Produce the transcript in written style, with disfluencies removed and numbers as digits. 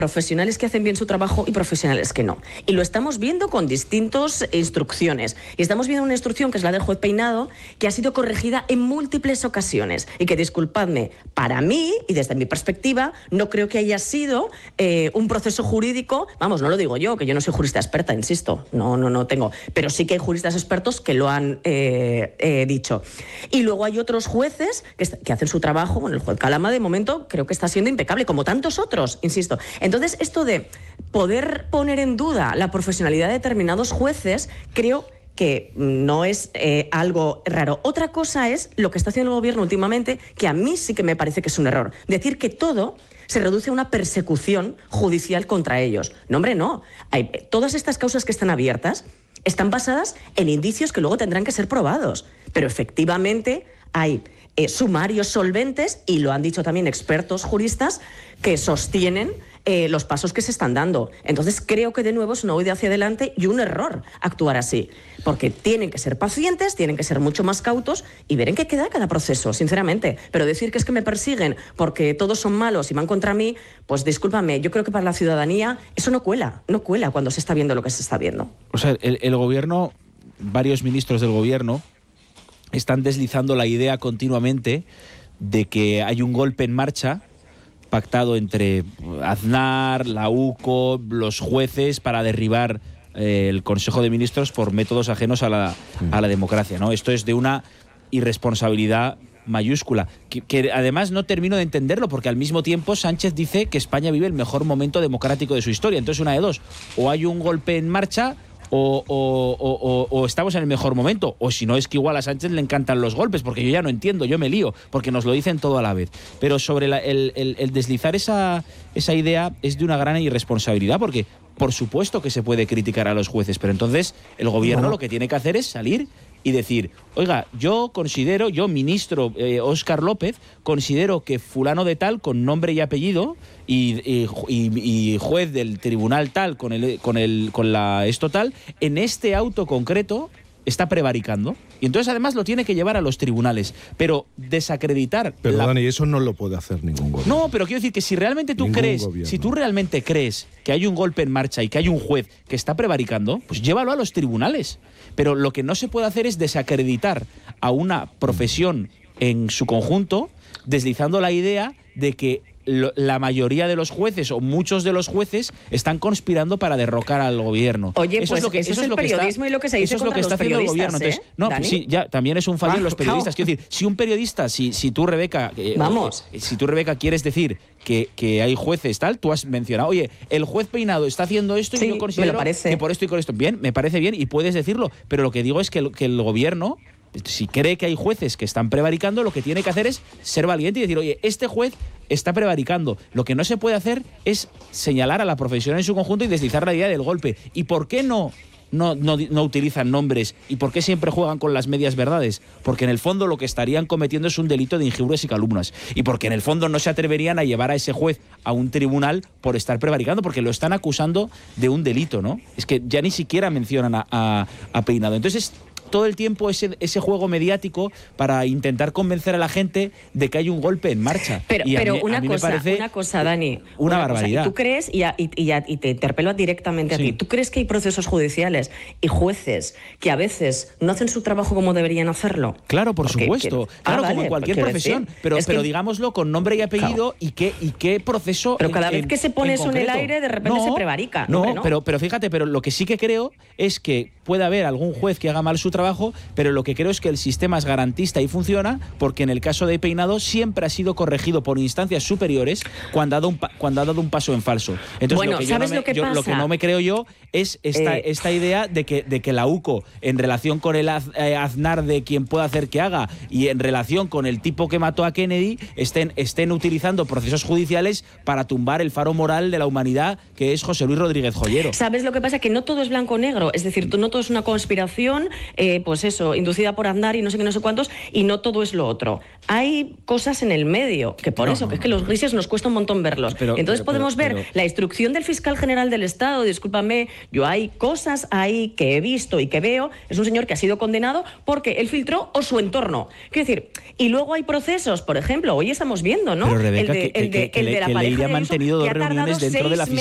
profesionales que hacen bien su trabajo y profesionales que no. Y lo estamos viendo con distintas instrucciones. Y estamos viendo una instrucción, que es la del juez Peinado, que ha sido corregida en múltiples ocasiones. Y que, disculpadme, para mí, y desde mi perspectiva, no creo que haya sido un proceso jurídico, vamos, no lo digo yo, que yo no soy jurista experta, insisto, no tengo, pero sí que hay juristas expertos que lo han dicho. Y luego hay otros jueces que hacen su trabajo. Bueno, el juez Calama, de momento, creo que está siendo impecable, como tantos otros, insisto. Entonces, esto de poder poner en duda la profesionalidad de determinados jueces, creo que no es algo raro. Otra cosa es lo que está haciendo el gobierno últimamente, que a mí sí que me parece que es un error. Decir que todo se reduce a una persecución judicial contra ellos. No, hombre, no. Todas estas causas que están abiertas están basadas en indicios que luego tendrán que ser probados. Pero efectivamente hay sumarios solventes, y lo han dicho también expertos juristas, que sostienen los pasos que se están dando. Entonces creo que de nuevo es una huida hacia adelante y un error actuar así, porque tienen que ser pacientes, tienen que ser mucho más cautos y ver en qué queda cada proceso, sinceramente. Pero decir que es que me persiguen porque todos son malos y van contra mí, pues discúlpame, yo creo que para la ciudadanía eso no cuela cuando se está viendo lo que se está viendo. O sea, el gobierno, varios ministros del gobierno están deslizando la idea continuamente de que hay un golpe en marcha pactado entre Aznar, la UCO, los jueces, para derribar el Consejo de Ministros por métodos ajenos a la democracia, ¿no? Esto es de una irresponsabilidad mayúscula, que además no termino de entenderlo, porque al mismo tiempo Sánchez dice que España vive el mejor momento democrático de su historia. Entonces, una de dos: o hay un golpe en marcha o estamos en el mejor momento, o si no, es que igual a Sánchez le encantan los golpes, porque yo ya no entiendo, yo me lío, porque nos lo dicen todo a la vez. Pero sobre el deslizar esa idea es de una gran irresponsabilidad, porque por supuesto que se puede criticar a los jueces, pero entonces el gobierno lo que tiene que hacer es salir y decir: oiga, yo ministro Óscar López, considero que fulano de tal, con nombre y apellido, y juez del tribunal tal, con esto tal, en este auto concreto está prevaricando. Y entonces además lo tiene que llevar a los tribunales. Pero desacreditar... Pero Dani, eso no lo puede hacer ningún gobierno. No, pero quiero decir que si realmente tú realmente crees que hay un golpe en marcha y que hay un juez que está prevaricando, pues llévalo a los tribunales. Pero lo que no se puede hacer es desacreditar a una profesión en su conjunto, deslizando la idea de que la mayoría de los jueces o muchos de los jueces están conspirando para derrocar al gobierno. Oye, eso pues es el periodismo y lo que se dice contra los periodistas, el gobierno. Entonces, no, pues sí, ya también es un fallo en los periodistas. Quiero decir, si un periodista, si tú, Rebeca, si tú, Rebeca, quieres decir que hay jueces tal, tú has mencionado, oye, el juez Peinado está haciendo esto, y yo considero que por esto y con esto. Bien, me parece bien y puedes decirlo, pero lo que digo es que el gobierno, si cree que hay jueces que están prevaricando, lo que tiene que hacer es ser valiente y decir: oye, este juez está prevaricando. Lo que no se puede hacer es señalar a la profesión en su conjunto y deslizar la idea del golpe. ¿Y por qué no utilizan nombres? ¿Y por qué siempre juegan con las medias verdades? Porque en el fondo lo que estarían cometiendo es un delito de injurias y calumnias. Y porque en el fondo no se atreverían a llevar a ese juez a un tribunal por estar prevaricando, porque lo están acusando de un delito, ¿no? Es que ya ni siquiera mencionan a Peinado. Entonces, todo el tiempo ese juego mediático para intentar convencer a la gente de que hay un golpe en marcha. Pero una cosa, Dani. Una barbaridad. ¿Tú crees, y te interpelo directamente a ti, ¿tú crees que hay procesos judiciales y jueces que a veces no hacen su trabajo como deberían hacerlo? Claro, por supuesto. Claro, como en cualquier profesión. Pero digámoslo con nombre y apellido, y qué proceso. Pero cada vez que se pone eso en el aire, de repente se prevarica. No, pero fíjate, pero lo que sí que creo es que puede haber algún juez que haga mal su trabajo, pero lo que creo es que el sistema es garantista y funciona, porque en el caso de Peinado siempre ha sido corregido por instancias superiores cuando ha dado un paso en falso. Entonces, bueno, lo que no me creo yo es esta idea de que la UCO, en relación con el Aznar de quien pueda hacer que haga, y en relación con el tipo que mató a Kennedy, estén utilizando procesos judiciales para tumbar el faro moral de la humanidad, que es José Luis Rodríguez Joyero. ¿Sabes lo que pasa? Que no todo es blanco o negro. Es decir, no todo es una conspiración pues eso, inducida por Aznar y no sé qué, no sé cuántos, y no todo es lo otro. Hay cosas en el medio, que por eso, que es que los grises nos cuesta un montón verlos. Entonces podemos ver la instrucción del fiscal general del Estado, discúlpame, yo hay cosas ahí que he visto y que veo, es un señor que ha sido condenado porque él filtró o su entorno. Quiero decir, y luego hay procesos, por ejemplo, hoy estamos viendo, ¿no? Pero Rebeca, el de la que pareja Leire ha de Ayuso, mantenido que dos ha tardado reuniones dentro de la 6